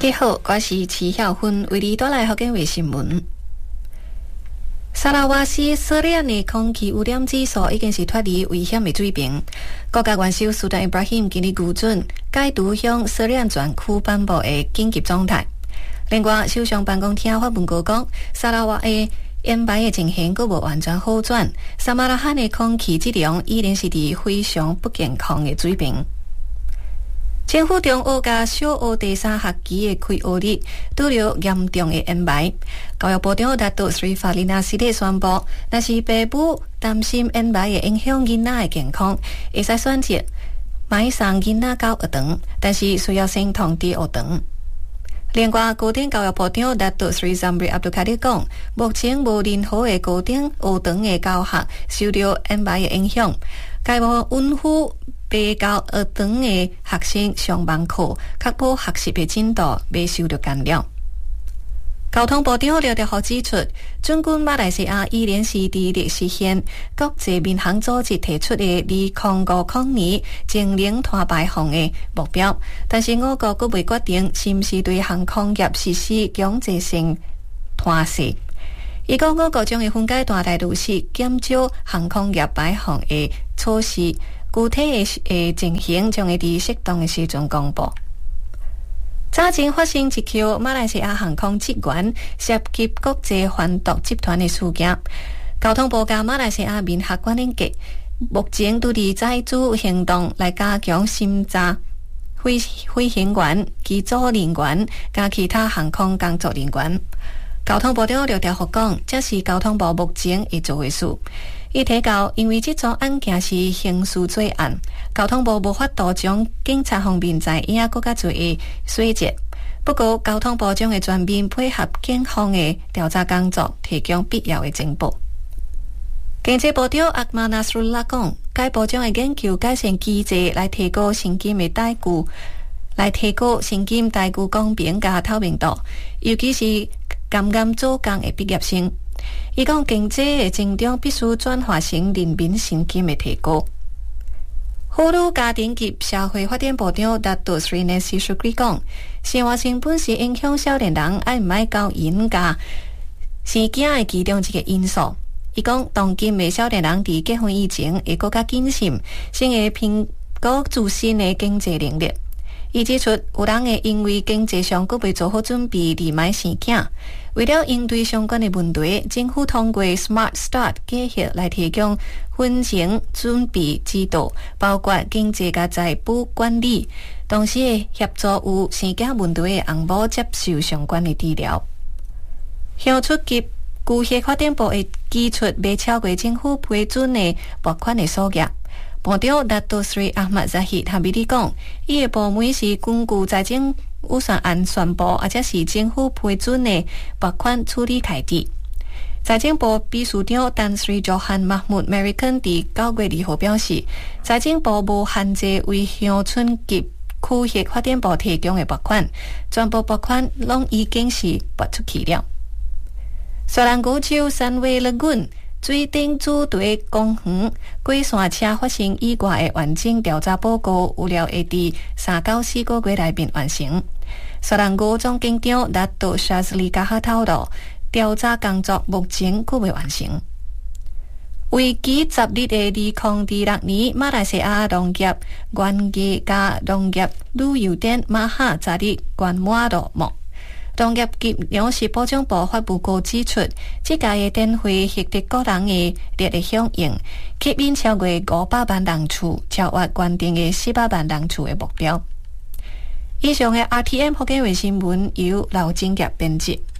你好，我是齐晓芬，为你带来福建卫新闻。沙拉瓦市苏联的空气污染指数已经是脱离危险的水平。国家元首苏丹伊布拉欣今日批准解除向苏联全区颁布的紧急状态。另外，首相办公厅发文告讲，沙拉瓦的烟霾的情形佫无完全好转，沙马拉罕的空气质量依然是伫非常不健康的水平。政府中学甲小学第三学期的开学日拄着严重的烟霾，教育部长达杜斯里法里纳西列宣布，若是父母担心烟霾会影响囡仔的健康，会使选择买送囡仔到学堂，但是需要先通知学堂。另外，高等教育部长达杜斯里赞瑞阿杜卡利讲，目前无任何的高等学堂的教学受到烟霾的影响，该部允许被教学堂的学生上网课，确保学习的进度未受到干扰。交通部长廖德华指出，尽管马来西亚依然是伫咧实现国际民航组织提出的2050年净零碳排放的目标，但是我国佫未决定是毋是对航空业实施强制性碳税。伊讲，我国将会分阶段来落实减少航空业排放的措施，具体的情形将会伫适当的时阵公布。早前发生一起马来西亚航空职员涉及国际贩毒集团的事件，交通部甲马来西亚民航管理局目前拄伫采取行动来加强审查飞行员、机组人员甲其他航空工作人员。交通部长廖条福讲，这是交通部目前会做的事。伊提到，因为这宗案件是刑事罪案，交通部无法度将警察方面在影更加多的细节。不过，交通部将会全面配合警方的调查工作，提供必要的情报。经济部长阿马纳斯鲁拉讲，该部将会研究改善机制来提高现金的代固，来提高现金代固公平加透明度，尤其是甘做工的毕业生。伊讲，经济的增长必须转化成人民薪金的提高。妇女家庭及社会发展部长达杜斯里内西苏克讲，生活成本是影响少年人爱唔爱交银甲生囝的其中一个因素。伊讲，当今的少年人伫结婚以前会更加谨慎，先会评估自身的经济能力。伊指出，有人会因为经济上佫未做好准备而买生囝。为了应对相关的问题，政府通过 Smart Start 计划来提供婚前准备指导，包括经济甲财富管理，同时会协助有生囝问题的翁某接受相关的治疗。乡出及具体发展部会寄出未超过政府批准的拨款的数额。部长达杜斯里阿马扎希坦比利讲，伊的部门是根据财政预算案宣布，或者是政府批准的拨款处理开支。财政部秘书长丹斯里约翰马穆梅瑞肯伫9月2号表示，财政部无限制为乡村及区域发展部提供的拨款，全部拨款拢已经是拨出去了。雪兰莪州三威乐郡水顶主题公园过山车发生意外的完整调查报告，预料会伫3-4个月内面完成。雪兰莪总警长达杜沙斯里加哈透露，调查工作目前佫未完成。为期10日的2026年马来西亚农业园艺加农业旅游展马哈扎日圆满落幕。农业及粮食保障部发布告指出，这届的展会获得各人的热烈响应，吸引超过500万人次，超越原定的400万人次的目标。以上的 RTM 福建卫新闻由刘金杰编辑。